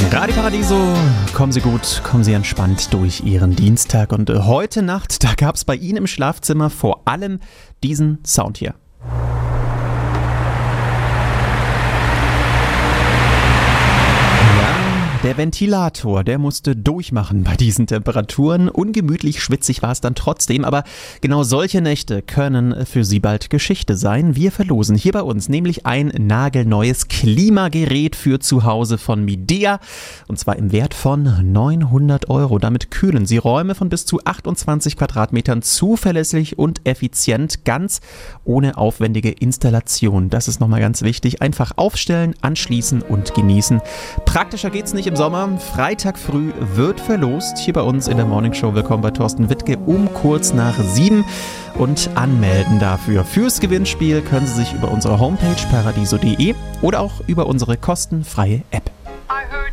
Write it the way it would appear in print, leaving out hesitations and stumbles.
Radio Paradiso, kommen Sie gut, kommen Sie entspannt durch Ihren Dienstag. Und heute Nacht, da gab es bei Ihnen im Schlafzimmer vor allem diesen Sound hier. Der Ventilator, der musste durchmachen bei diesen Temperaturen. Ungemütlich schwitzig war es dann trotzdem, aber genau solche Nächte können für Sie bald Geschichte sein. Wir verlosen hier bei uns nämlich ein nagelneues Klimagerät für zu Hause von Midea, und zwar im Wert von 900 €. Damit kühlen Sie Räume von bis zu 28 Quadratmetern zuverlässig und effizient, ganz ohne aufwendige Installation. Das ist nochmal ganz wichtig. Einfach aufstellen, anschließen und genießen. Praktischer geht's nicht im Sommer. Freitag früh wird verlost. Hier bei uns in der Morning Show. Willkommen bei Thorsten Wittke um kurz nach 7. Und anmelden dafür. Fürs Gewinnspiel können Sie sich über unsere Homepage paradiso.de oder auch über unsere kostenfreie App.